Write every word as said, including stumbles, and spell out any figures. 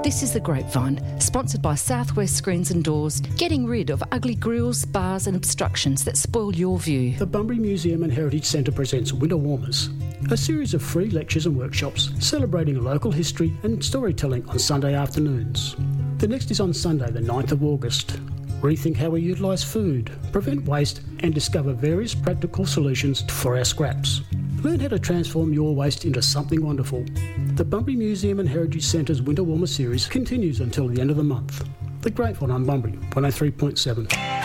This is The Grapevine, sponsored by Southwest Screens and Doors, getting rid of ugly grills, bars and obstructions that spoil your view. The Bunbury Museum and Heritage Centre presents Winter Warmers, a series of free lectures and workshops celebrating local history and storytelling on Sunday afternoons. The next is on Sunday the ninth of August. Rethink how we utilise food, prevent waste and discover various practical solutions for our scraps. Learn how to transform your waste into something wonderful. The Bunbury Museum and Heritage Centre's Winter Warmer series continues until the end of the month. The Grapevine on Bunbury, one oh three point seven.